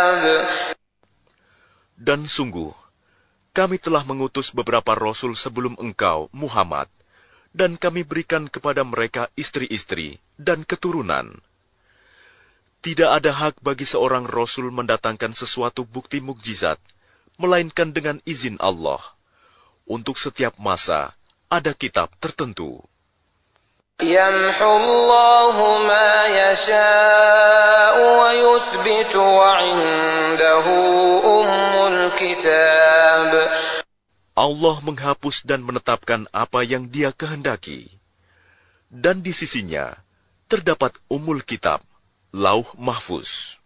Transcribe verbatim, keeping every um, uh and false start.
Dan sungguh, kami telah mengutus beberapa rasul sebelum engkau, Muhammad, dan kami berikan kepada mereka istri-istri dan keturunan. Tidak ada hak bagi seorang rasul mendatangkan sesuatu bukti mukjizat, melainkan dengan izin Allah. Untuk setiap masa, ada kitab tertentu. يَمْحُ اللَّهُ مَا يَشَاءُ وَيُثْبِتُ وَعِندَهُ أُمُّ الْكِتَابِ. Allah menghapus dan menetapkan apa yang Dia kehendaki. Dan di sisinya terdapat Ummul Kitab, Lauh Mahfuz.